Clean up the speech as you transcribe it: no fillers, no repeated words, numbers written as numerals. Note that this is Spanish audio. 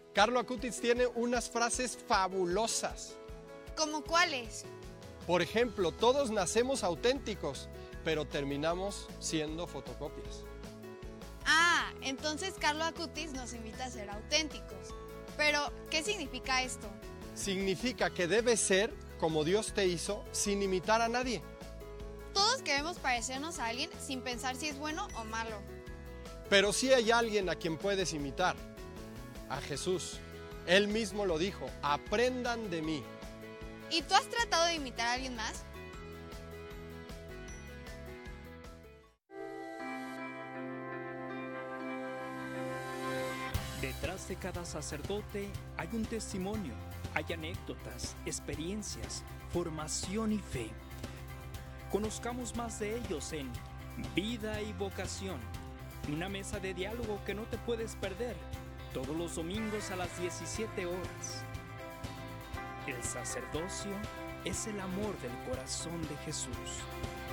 Carlo Acutis tiene unas frases fabulosas. ¿Cómo cuáles? Por ejemplo, todos nacemos auténticos, pero terminamos siendo fotocopias. Ah, entonces Carlo Acutis nos invita a ser auténticos. Pero, ¿qué significa esto? Significa que debes ser como Dios te hizo, sin imitar a nadie. Todos queremos parecernos a alguien sin pensar si es bueno o malo. Pero sí hay alguien a quien puedes imitar, a Jesús. Él mismo lo dijo, aprendan de mí. ¿Y tú has tratado de imitar a alguien más? Detrás de cada sacerdote hay un testimonio, hay anécdotas, experiencias, formación y fe. Conozcamos más de ellos en Vida y Vocación, una mesa de diálogo que no te puedes perder, todos los domingos a las 17 horas. El sacerdocio es el amor del corazón de Jesús.